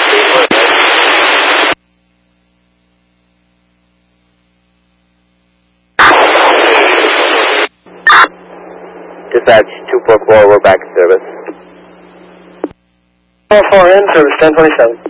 Dispatch 244, we're back in service. 4 in, service 1027.